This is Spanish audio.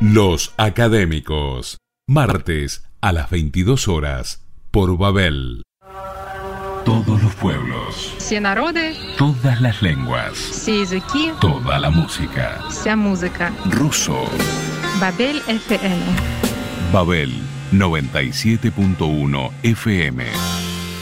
Los Académicos, martes a las 22 horas por Babel. Todos los pueblos, Всі народи, todas las lenguas, всі язики, toda la música. вся музика. Ruso. Babel FM. Babel 97.1 FM.